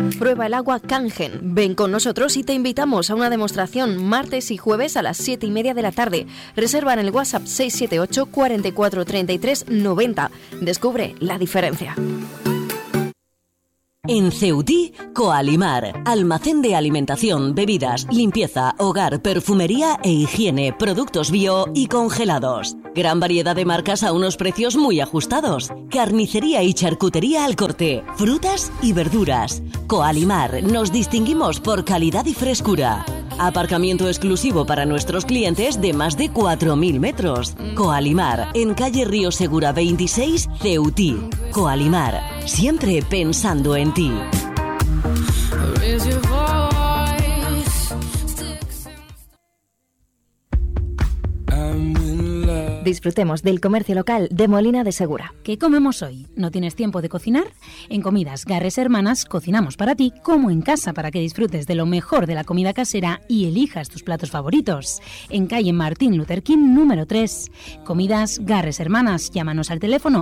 Prueba el agua Kangen. Ven con nosotros y te invitamos a una demostración martes y jueves a las 7:30 de la tarde. Reserva en el WhatsApp 678 44 33 90. Descubre la diferencia. En Ceutí, Coalimar, almacén de alimentación, bebidas, limpieza, hogar, perfumería e higiene, productos bio y congelados. Gran variedad de marcas a unos precios muy ajustados. Carnicería y charcutería al corte, frutas y verduras. Coalimar, nos distinguimos por calidad y frescura. Aparcamiento exclusivo para nuestros clientes de más de 4.000 metros. Coalimar, en calle Río Segura 26, Ceutí. Coalimar, siempre pensando en ti. Disfrutemos del comercio local de Molina de Segura. ¿Qué comemos hoy? ¿No tienes tiempo de cocinar? En Comidas Garres Hermanas cocinamos para ti como en casa para que disfrutes de lo mejor de la comida casera y elijas tus platos favoritos. En calle Martín Luther King número 3. Comidas Garres Hermanas. Llámanos al teléfono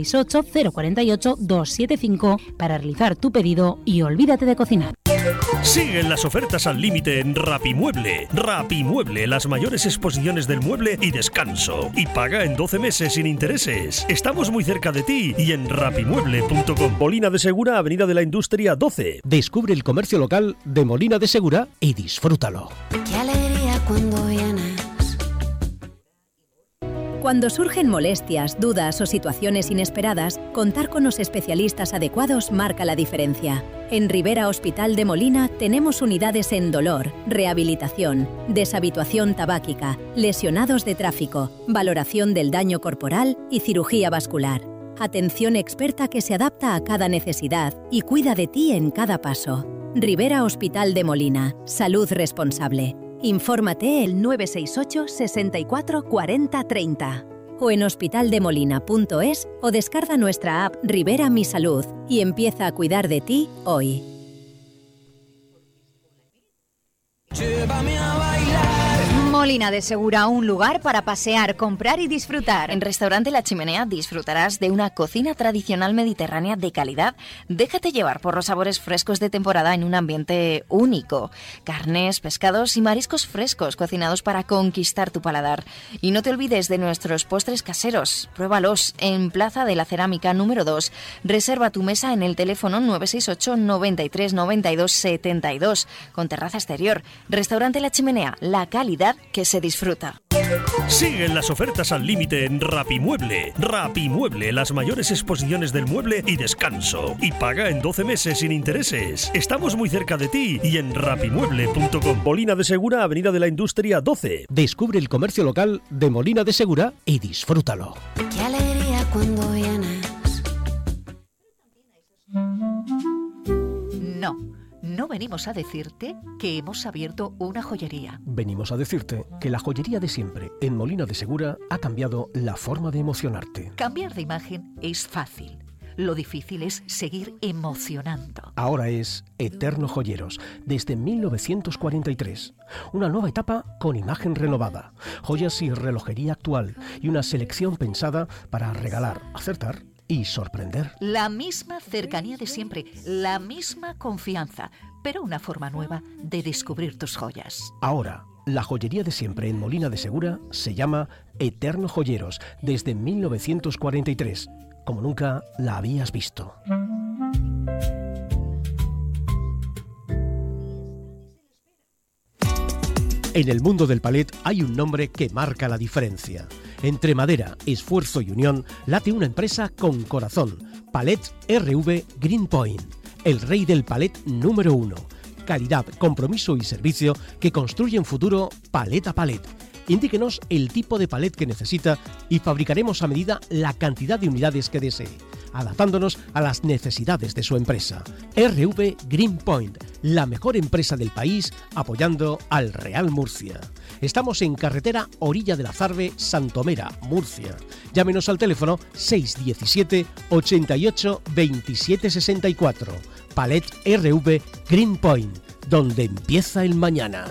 868-048-275 para realizar tu pedido y olvídate de cocinar. Siguen las ofertas al límite en Rapimueble. Rapimueble, las mayores exposiciones del mueble y descanso. Y paga en 12 meses sin intereses. Estamos muy cerca de ti y en rapimueble.com. Molina de Segura, Avenida de la Industria 12. Descubre el comercio local de Molina de Segura y disfrútalo. Qué alegría cuando vienes. Cuando surgen molestias, dudas o situaciones inesperadas, contar con los especialistas adecuados marca la diferencia. En Rivera Hospital de Molina tenemos unidades en dolor, rehabilitación, deshabituación tabáquica, lesionados de tráfico, valoración del daño corporal y cirugía vascular. Atención experta que se adapta a cada necesidad y cuida de ti en cada paso. Rivera Hospital de Molina. Salud responsable. Infórmate el 968 64 40 30 o en hospitaldemolina.es o descarga nuestra app Rivera Mi Salud y empieza a cuidar de ti hoy. Llévame a bailar. Molina de Segura, un lugar para pasear, comprar y disfrutar. En Restaurante La Chimenea disfrutarás de una cocina tradicional mediterránea de calidad. Déjate llevar por los sabores frescos de temporada en un ambiente único. Carnes, pescados y mariscos frescos cocinados para conquistar tu paladar. Y no te olvides de nuestros postres caseros. Pruébalos en Plaza de la Cerámica número 2. Reserva tu mesa en el teléfono 968 93 92 72 con terraza exterior. Restaurante La Chimenea, la calidad que se disfruta. Siguen las ofertas al límite en Rapimueble. Rapimueble, las mayores exposiciones del mueble y descanso. Y paga en 12 meses sin intereses. Estamos muy cerca de ti y en rapimueble.com. Molina de Segura, Avenida de la Industria 12. Descubre el comercio local de Molina de Segura y disfrútalo. Qué alegría cuando vienes. No venimos a decirte que hemos abierto una joyería. Venimos a decirte que la joyería de siempre en Molina de Segura ha cambiado la forma de emocionarte. Cambiar de imagen es fácil. Lo difícil es seguir emocionando. Ahora es Eterno Joyeros, desde 1943. Una nueva etapa con imagen renovada, joyas y relojería actual y una selección pensada para regalar, acertar y sorprender. La misma cercanía de siempre, la misma confianza, pero una forma nueva de descubrir tus joyas. Ahora, la joyería de siempre en Molina de Segura se llama Eterno Joyeros, desde 1943, como nunca la habías visto. En el mundo del palet hay un nombre que marca la diferencia. Entre madera, esfuerzo y unión late una empresa con corazón. Palet RV Greenpoint, el rey del palet número 1. Calidad, compromiso y servicio que construyen futuro palet a palet. Indíquenos el tipo de palet que necesita y fabricaremos a medida la cantidad de unidades que desee, adaptándonos a las necesidades de su empresa. RV Greenpoint, la mejor empresa del país, apoyando al Real Murcia. Estamos en carretera Orilla de la Zarbe, Santomera, Murcia. Llámenos al teléfono 617 88 27 64. Palet RV Greenpoint, donde empieza el mañana.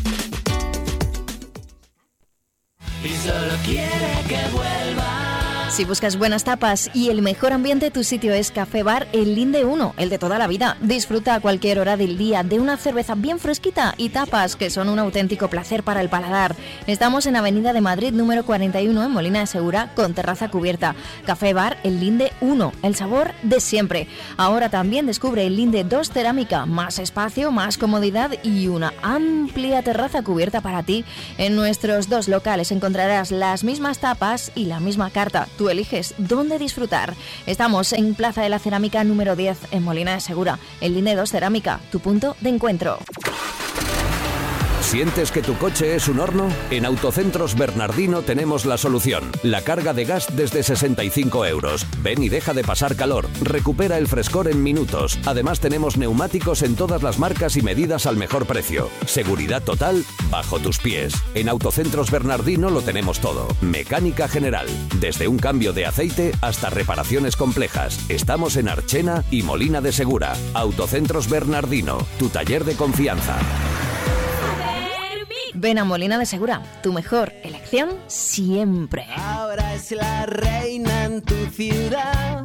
Y solo quiere que vuelva. Si buscas buenas tapas y el mejor ambiente, tu sitio es Café Bar El Linde 1, el de toda la vida. Disfruta a cualquier hora del día de una cerveza bien fresquita y tapas que son un auténtico placer para el paladar. Estamos en Avenida de Madrid número 41 en Molina de Segura, con terraza cubierta. Café Bar El Linde 1, el sabor de siempre. Ahora también descubre el Linde 2 Cerámica, más espacio, más comodidad y una amplia terraza cubierta para ti. En nuestros dos locales encontrarás las mismas tapas y la misma carta. Tú eliges dónde disfrutar. Estamos en Plaza de la Cerámica número 10 en Molina de Segura. El Linde 2 Cerámica, tu punto de encuentro. ¿Sientes que tu coche es un horno? En Autocentros Bernardino tenemos la solución. La carga de gas desde 65 euros. Ven y deja de pasar calor. Recupera el frescor en minutos. Además tenemos neumáticos en todas las marcas y medidas al mejor precio. Seguridad total bajo tus pies. En Autocentros Bernardino lo tenemos todo. Mecánica general. Desde un cambio de aceite hasta reparaciones complejas. Estamos en Archena y Molina de Segura. Autocentros Bernardino. Tu taller de confianza. Ven a Molina de Segura, tu mejor elección siempre. Ahora es la reina en tu ciudad.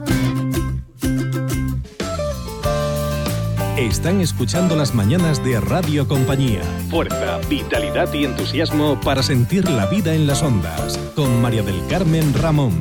Están escuchando las mañanas de Radio Compañía. Fuerza, vitalidad y entusiasmo para sentir la vida en las ondas. Con María del Carmen Ramón.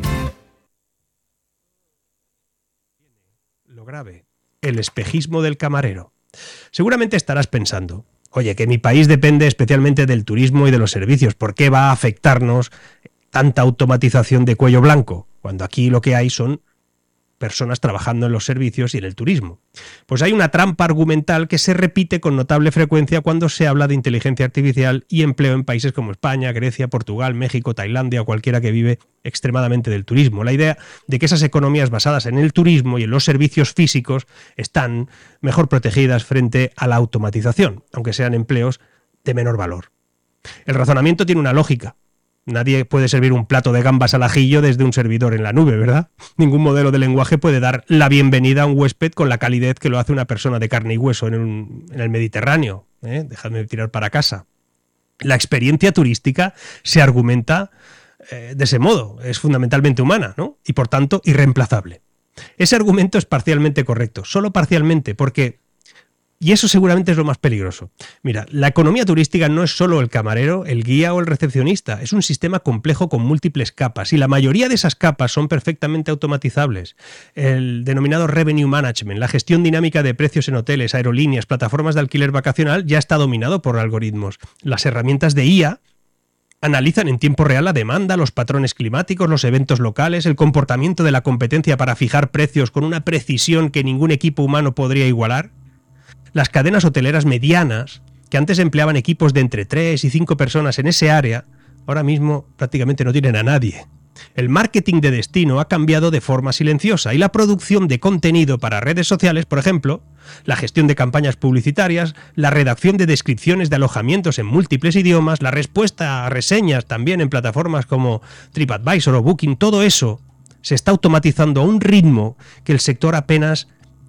Lo grave, el espejismo del camarero. Seguramente estarás pensando: oye, que mi país depende especialmente del turismo y de los servicios. ¿Por qué va a afectarnos tanta automatización de cuello blanco? Cuando aquí lo que hay son personas trabajando en los servicios y en el turismo. Pues hay una trampa argumental que se repite con notable frecuencia cuando se habla de inteligencia artificial y empleo en países como España, Grecia, Portugal, México, Tailandia o cualquiera que vive extremadamente del turismo. La idea de que esas economías basadas en el turismo y en los servicios físicos están mejor protegidas frente a la automatización, aunque sean empleos de menor valor. El razonamiento tiene una lógica. Nadie puede servir un plato de gambas al ajillo desde un servidor en la nube, ¿verdad? Ningún modelo de lenguaje puede dar la bienvenida a un huésped con la calidez que lo hace una persona de carne y hueso en el Mediterráneo. Dejadme tirar para casa. La experiencia turística se argumenta de ese modo. Es fundamentalmente humana, ¿no? Y por tanto irreemplazable. Ese argumento es parcialmente correcto, solo parcialmente, porque... Y eso seguramente es lo más peligroso. Mira, la economía turística no es solo el camarero, el guía o el recepcionista. Es un sistema complejo con múltiples capas y la mayoría de esas capas son perfectamente automatizables. El denominado revenue management, la gestión dinámica de precios en hoteles, aerolíneas, plataformas de alquiler vacacional ya está dominado por algoritmos. Las herramientas de IA analizan en tiempo real la demanda, los patrones climáticos, los eventos locales, el comportamiento de la competencia para fijar precios con una precisión que ningún equipo humano podría igualar. Las cadenas hoteleras medianas, que antes empleaban equipos de entre 3 y 5 personas en ese área, ahora mismo prácticamente no tienen a nadie. El marketing de destino ha cambiado de forma silenciosa y la producción de contenido para redes sociales, por ejemplo, la gestión de campañas publicitarias, la redacción de descripciones de alojamientos en múltiples idiomas, la respuesta a reseñas también en plataformas como TripAdvisor o Booking, todo eso se está automatizando a un ritmo que el sector apenas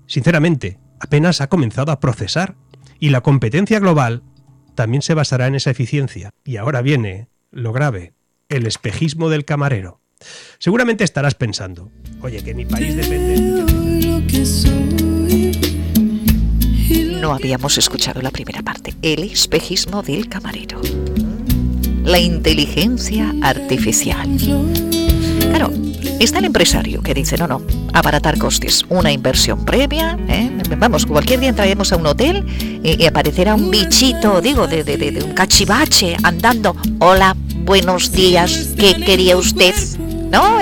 ha comenzado a procesar, y la competencia global también se basará en esa eficiencia. Y ahora viene lo grave, el espejismo del camarero. Seguramente estarás pensando: oye, que mi país depende... No habíamos escuchado la primera parte, el espejismo del camarero. La inteligencia artificial. Claro, está el empresario que dice, no, abaratar costes, una inversión previa, vamos, cualquier día entraremos a un hotel y aparecerá un bichito, de un cachivache andando, hola, buenos días, ¿qué quería usted? ¿No?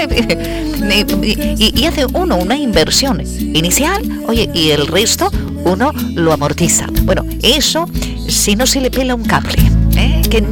Y hace uno una inversión inicial, oye, y el resto uno lo amortiza. Bueno, eso si no se le pela un cable, que